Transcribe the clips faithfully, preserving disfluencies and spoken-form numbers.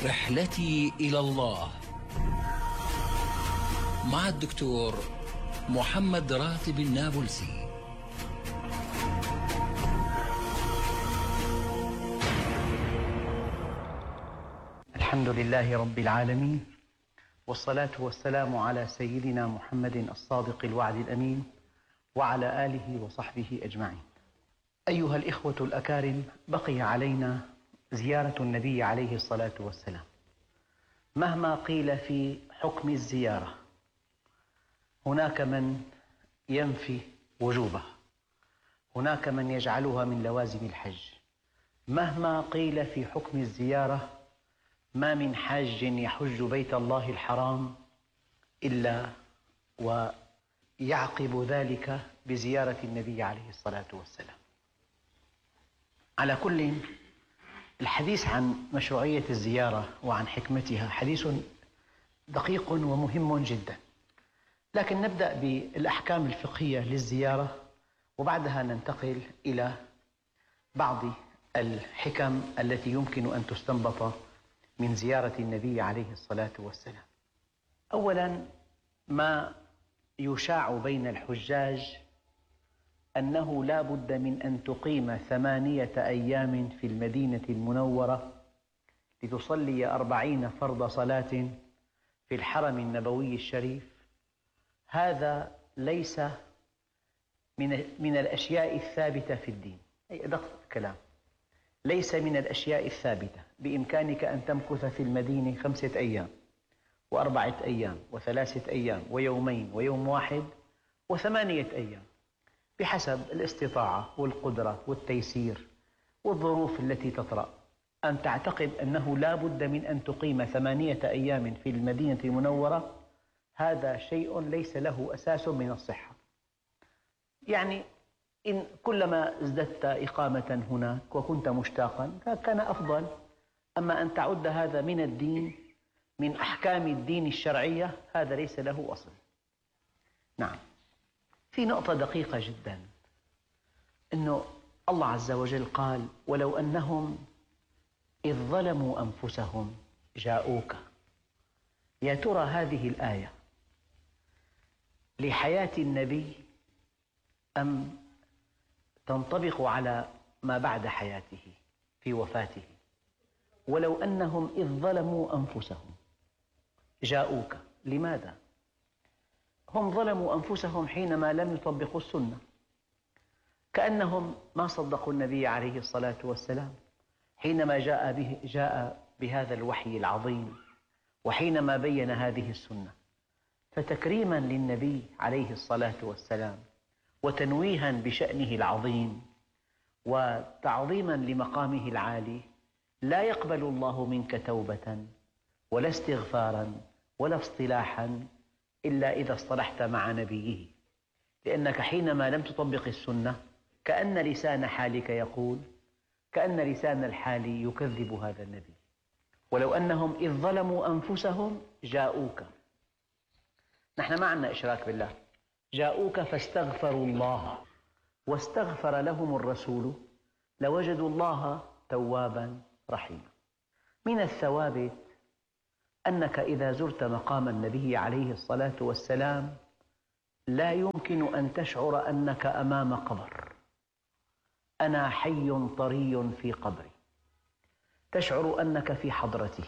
رحلتي إلى الله مع الدكتور محمد راتب النابلسي. الحمد لله رب العالمين، والصلاة والسلام على سيدنا محمد الصادق الوعد الأمين وعلى آله وصحبه أجمعين. أيها الإخوة الأكارم، بقي علينا زيارة النبي عليه الصلاة والسلام. مهما قيل في حكم الزيارة، هناك من ينفي وجوبها، هناك من يجعلها من لوازم الحج. مهما قيل في حكم الزيارة، ما من حاج يحج بيت الله الحرام إلا ويعقب ذلك بزيارة النبي عليه الصلاة والسلام. على كل، الحديث عن مشروعية الزيارة وعن حكمتها حديث دقيق ومهم جدا، لكن نبدأ بالأحكام الفقهية للزيارة، وبعدها ننتقل إلى بعض الحكم التي يمكن أن تستنبط من زيارة النبي عليه الصلاة والسلام. أولا، ما يشاع بين الحجاج أنه لا بد من أن تقيم ثمانية أيام في المدينة المنورة لتصلي أربعين فرض صلاة في الحرم النبوي الشريف. هذا ليس من من الأشياء الثابتة في الدين. أي أدق الكلام، ليس من الأشياء الثابتة. بإمكانك أن تمكث في المدينة خمسة أيام وأربعة أيام وثلاثة أيام ويومين ويوم واحد وثمانية أيام، بحسب الاستطاعة والقدرة والتيسير والظروف التي تطرأ. أن تعتقد أنه لا بد من أن تقيم ثمانية أيام في المدينة المنورة، هذا شيء ليس له أساس من الصحة. يعني إن كلما ازددت إقامة هناك وكنت مشتاقا فكان أفضل، أما أن تعد هذا من الدين، من أحكام الدين الشرعية، هذا ليس له أصل. نعم، في نقطة دقيقة جدا، أنه الله عز وجل قال: ولو أنهم إذ ظلموا أنفسهم جاءوك. يا ترى هذه الآية لحياة النبي أم تنطبق على ما بعد حياته في وفاته؟ ولو أنهم إذ ظلموا أنفسهم جاءوك، لماذا؟ هم ظلموا أنفسهم حينما لم يطبقوا السنة، كأنهم ما صدقوا النبي عليه الصلاة والسلام حينما جاء به جاء بهذا الوحي العظيم، وحينما بين هذه السنة. فتكريما للنبي عليه الصلاة والسلام، وتنويها بشأنه العظيم، وتعظيما لمقامه العالي، لا يقبل الله منك توبة ولا استغفارا ولا اصطلاحا إلا إذا اصطلحت مع نبيه، لأنك حينما لم تطبق السنة كأن لسان حالك يقول، كأن لسان الحال يكذب هذا النبي. ولو أنهم إذ ظلموا أنفسهم جاءوك، نحن ما عندنا إشراك بالله، جاءوك فاستغفروا الله واستغفر لهم الرسول لوجدوا الله توابا رحيما. من الثوابت أنك إذا زرت مقام النبي عليه الصلاة والسلام لا يمكن أن تشعر أنك أمام قبر. أنا حي طري في قبري، تشعر أنك في حضرته،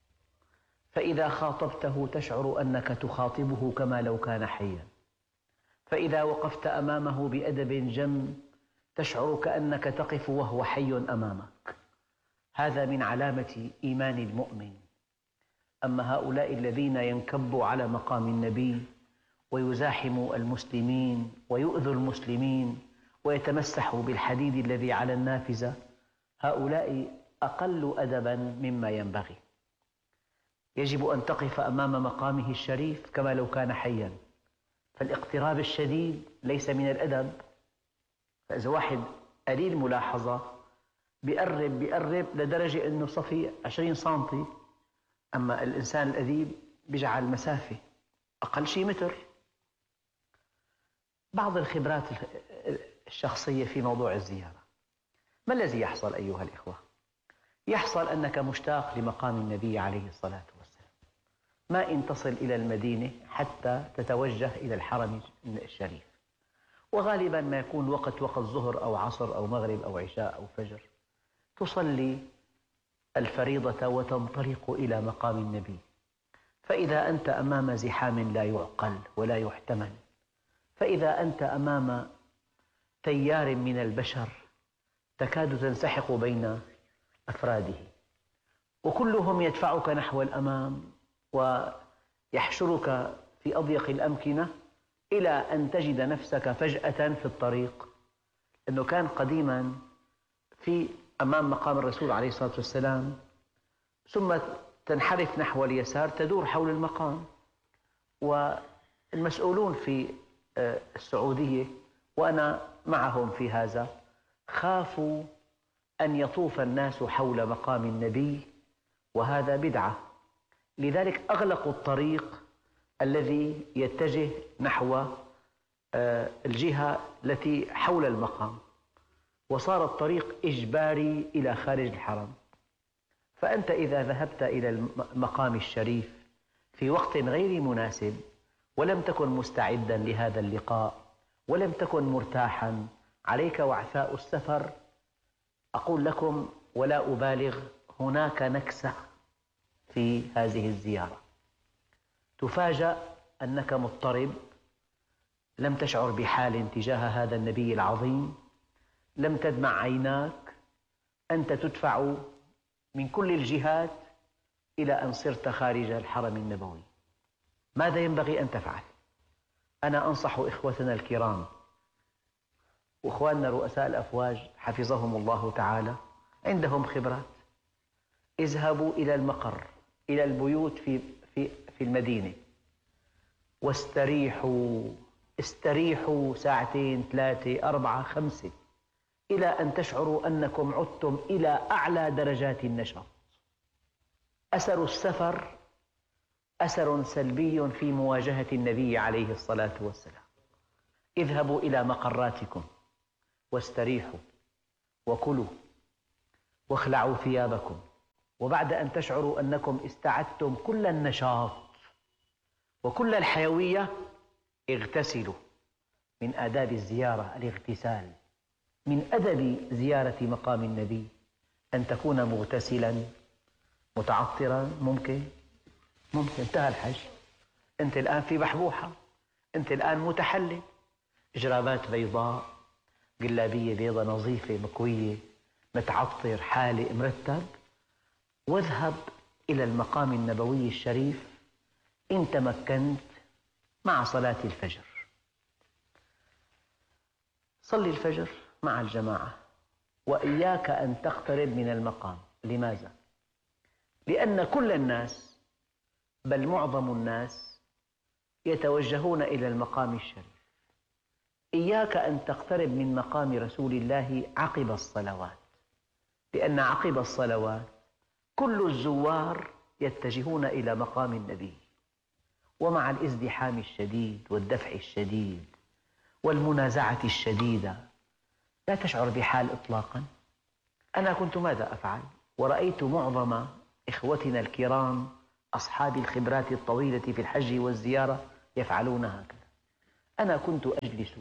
فإذا خاطبته تشعر أنك تخاطبه كما لو كان حيا، فإذا وقفت أمامه بأدب جم تشعر كأنك تقف وهو حي أمامك. هذا من علامة إيمان المؤمن. أما هؤلاء الذين ينكبوا على مقام النبي ويزاحموا المسلمين ويؤذوا المسلمين ويتمسحوا بالحديد الذي على النافذة، هؤلاء أقل أدبا مما ينبغي. يجب أن تقف أمام مقامه الشريف كما لو كان حيا، فالاقتراب الشديد ليس من الأدب. فإذا واحد قليل ملاحظة بيقرب بيقرب لدرجة أنه صفي عشرين سنتي، أما الإنسان الأديب بيجعل مسافة أقل شيء متر. بعض الخبرات الشخصية في موضوع الزيارة. ما الذي يحصل أيها الإخوة؟ يحصل أنك مشتاق لمقام النبي عليه الصلاة والسلام، ما إن تصل إلى المدينة حتى تتوجه إلى الحرم الشريف، وغالبا ما يكون وقت وقت ظهر أو عصر أو مغرب أو عشاء أو فجر، تصلي الفريضة وتنطلق إلى مقام النبي. فإذا أنت أمام زحام لا يعقل ولا يحتمل، فإذا أنت أمام تيار من البشر تكاد تنسحق بين أفراده، وكلهم يدفعك نحو الأمام ويحشرك في أضيق الأمكنة إلى أن تجد نفسك فجأة في الطريق. إنه كان قديما في أمام مقام الرسول عليه الصلاة والسلام، ثم تنحرف نحو اليسار تدور حول المقام، والمسؤولون في السعودية وأنا معهم في هذا خافوا أن يطوف الناس حول مقام النبي، وهذا بدعة، لذلك أغلقوا الطريق الذي يتجه نحو الجهة التي حول المقام، وصار الطريق إجباري إلى خارج الحرم. فأنت إذا ذهبت إلى المقام الشريف في وقت غير مناسب ولم تكن مستعدا لهذا اللقاء ولم تكن مرتاحا، عليك وعثاء السفر. أقول لكم ولا أبالغ، هناك نكسة في هذه الزيارة، تفاجأ أنك مضطرب، لم تشعر بحال تجاه هذا النبي العظيم، لم تدمع عيناك، أنت تدفع من كل الجهات إلى أن صرت خارج الحرم النبوي. ماذا ينبغي أن تفعل؟ أنا أنصح إخوتنا الكرام وإخواننا رؤساء الأفواج حفظهم الله تعالى، عندهم خبرات، اذهبوا إلى المقر، إلى البيوت في, في, في المدينة، واستريحوا استريحوا ساعتين ثلاثة أربعة خمسة إلى أن تشعروا أنكم عدتم إلى أعلى درجات النشاط. أثر السفر أثر سلبي في مواجهة النبي عليه الصلاة والسلام. اذهبوا إلى مقراتكم واستريحوا وكلوا واخلعوا ثيابكم، وبعد أن تشعروا أنكم استعدتم كل النشاط وكل الحيوية اغتسلوا. من آداب الزيارة الاغتسال، من أدب زيارة مقام النبي أن تكون مغتسلا متعطرا. ممكن ممكن انتهى الحج، أنت الآن في بحبوحة، أنت الآن متحلل، جرابات بيضاء، جلابية بيضاء نظيفة مكوية، متعطر حالق مرتب، واذهب إلى المقام النبوي الشريف إن تمكنت مع صلاة الفجر. صلي الفجر مع الجماعة، وإياك أن تقترب من المقام. لماذا؟ لأن كل الناس بل معظم الناس يتوجهون إلى المقام الشريف. إياك أن تقترب من مقام رسول الله عقب الصلوات، لأن عقب الصلوات كل الزوار يتجهون إلى مقام النبي، ومع الازدحام الشديد والدفع الشديد والمنازعة الشديدة لا تشعر بحال إطلاقا. أنا كنت ماذا أفعل؟ ورأيت معظم إخوتنا الكرام أصحاب الخبرات الطويلة في الحج والزيارة يفعلون هكذا. أنا كنت أجلس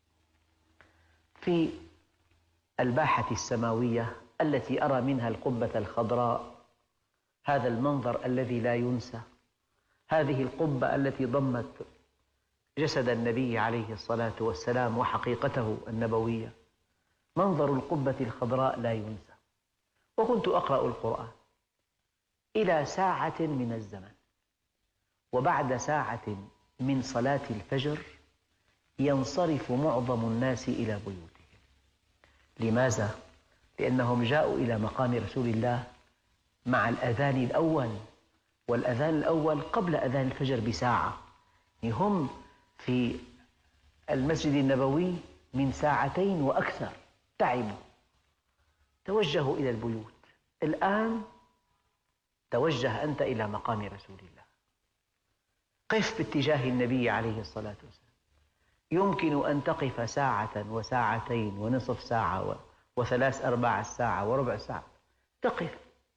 في الباحة السماوية التي أرى منها القبة الخضراء، هذا المنظر الذي لا ينسى، هذه القبة التي ضمت جسد النبي عليه الصلاة والسلام وحقيقته النبوية، منظر القبة الخضراء لا ينسى. وكنت أقرأ القرآن إلى ساعة من الزمن، وبعد ساعة من صلاة الفجر ينصرف معظم الناس إلى بيوتهم. لماذا؟ لأنهم جاءوا إلى مقام رسول الله مع الأذان الأول، والأذان الأول قبل أذان الفجر بساعة، هم في المسجد النبوي من ساعتين وأكثر، تعبوا، توجهوا إلى البيوت. الآن توجه أنت إلى مقام رسول الله، قف باتجاه النبي عليه الصلاة والسلام. يمكن أن تقف ساعة وساعتين ونصف ساعة وثلاث أرباع الساعة وربع ساعة، تقف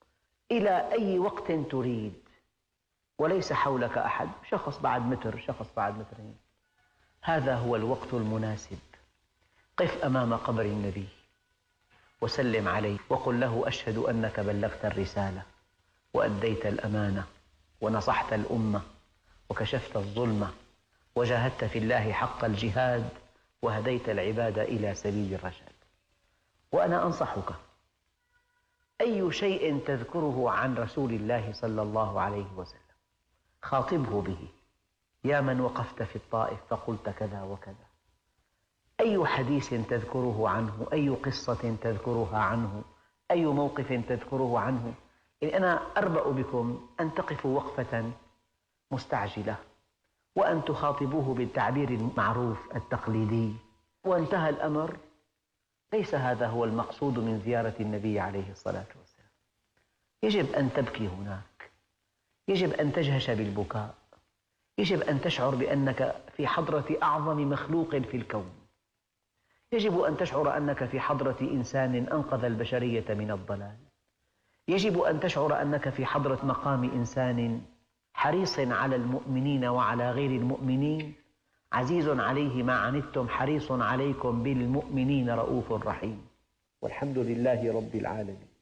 إلى أي وقت تريد، وليس حولك أحد، شخص بعد متر، شخص بعد مترين. هذا هو الوقت المناسب. قف أمام قبر النبي وسلم عليه وقل له: أشهد أنك بلغت الرسالة وأديت الأمانة ونصحت الأمة وكشفت الظلمة وجاهدت في الله حق الجهاد وهديت العباد إلى سبيل الرشاد. وأنا أنصحك، أي شيء تذكره عن رسول الله صلى الله عليه وسلم خاطبه به، يا من وقفت في الطائف فقلت كذا وكذا. أي حديث تذكره عنه، أي قصة تذكرها عنه، أي موقف تذكره عنه. إن أنا أربأ بكم أن تقفوا وقفة مستعجلة وأن تخاطبوه بالتعبير المعروف التقليدي وانتهى الأمر. ليس هذا هو المقصود من زيارة النبي عليه الصلاة والسلام. يجب أن تبكي هناك، يجب أن تجهش بالبكاء، يجب أن تشعر بأنك في حضرة أعظم مخلوق في الكون، يجب أن تشعر أنك في حضرة إنسان أنقذ البشرية من الضلال، يجب أن تشعر أنك في حضرة مقام إنسان حريص على المؤمنين وعلى غير المؤمنين، عزيز عليه ما عنتم حريص عليكم بالمؤمنين رؤوف رحيم. والحمد لله رب العالمين.